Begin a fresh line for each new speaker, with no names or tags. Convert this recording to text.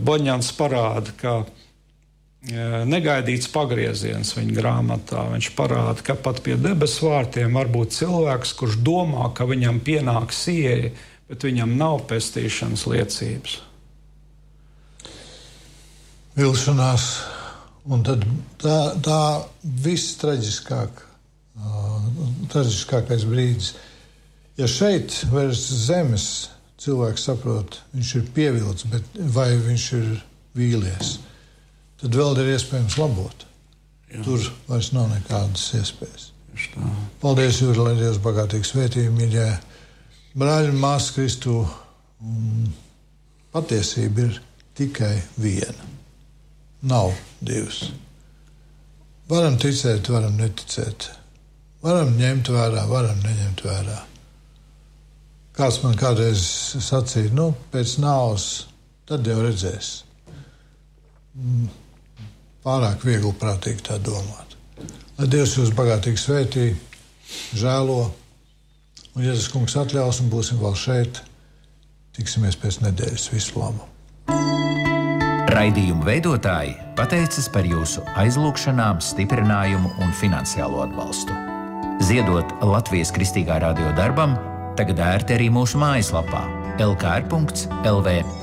Boņans parāda, ka negaidīts pagrieziens viņa grāmatā. Viņš parāda, ka pat pie debesu vārtiem var būt cilvēks, kurš domā, ka viņam pienāks ieeja, bet viņam nav pestīšanas liecības.
Vilšanās, un tad tā viss traģiskākais brīdis. Ja šeit vairs zemes cilvēks saprot, viņš ir pievilts, bet vai viņš ir vīlies, tad vēl ir iespējams labot. Jā. Tur vairs nav nekādas iespējas. Paldies, Jūri, lai Dievs bagātīgi svētī, mīļie brāļi un māsas Kristu. Patiesība ir tikai viena. Nav divas. Varam ticēt, varam neticēt. Varam ņemt vērā, varam neņemt vērā. Kāds man kādreiz sacīja, pēc nāves, tad jau redzēs. Pārāk viegli prātīgi tā domāt. Lai Dievs jūs bagātīgi svētī, žēlo, un Jēzus kungs atļaus, un būsim vēl šeit. Tiksimies pēc nedēļas. Visu labu!
Raidījumu veidotāji pateicas par jūsu aizlūgšanām, stiprinājumu un finansiālo atbalstu. Ziedot Latvijas Kristīgā radio darbam, tagad ērti arī mūsu mājaslapā lkr.lv.